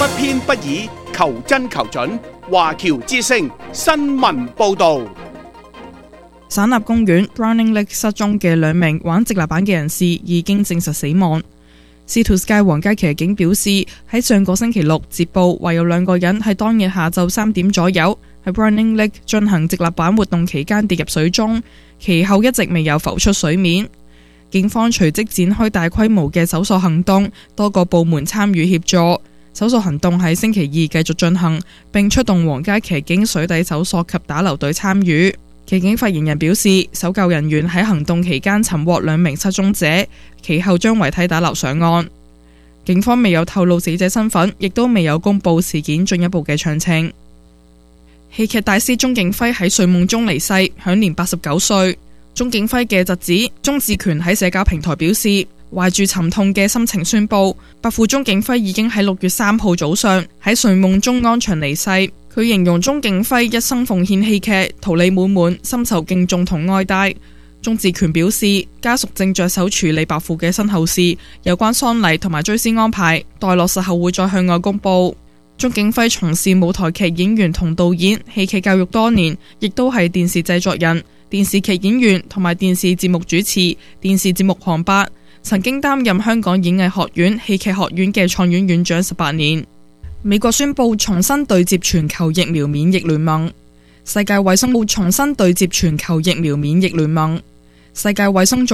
不偏不倚，求真求準。華僑之聲新聞報道。 省立公園 Browning Lake 失蹤嘅2名玩直立板嘅人士已經證實死亡。Sea to Sky 皇家騎警表示，喺上個星期六接報話有2個人喺當日下晝3點左右喺 Browning Lake 進行直立板活動期間跌入水中，其後一直未有浮出水面。警方隨即展開大規模嘅搜索行動，多個部門參與協助。搜索行動喺星期二繼續進行，並出動皇家騎警水底搜索及打撈隊參與。騎警發言人表示，搜救人員喺行動期間尋獲2名失蹤者，其後將遺體打撈上岸。警方未有透露死者身份，亦都未有公布事件進一步嘅詳情。戲劇大師鐘景輝喺睡夢中離世，享年89歲。鐘景輝嘅侄子鐘志權喺社交平台表示，懷住沉痛嘅心情宣布，伯父鐘景輝已經喺6月3號早上喺睡夢中安詳離世。佢形容鐘景輝一生奉獻戲劇，桃李滿滿，深受敬重同愛戴。鐘志權表示，家屬正着手處理伯父嘅身後事，有關喪禮同埋追思安排，待落實後會再向外公布。鐘景輝從事舞台劇演員同導演、戲劇教育多年，亦都係電視製作人、電視劇演員同埋電視節目主持、電視節目旁白，曾經擔任香港演藝學院戲劇學院嘅創院院長18年。美國宣布重新對接全球疫苗免疫聯盟。世界衛生組織重新對接全球疫苗免疫聯盟。世界衛生組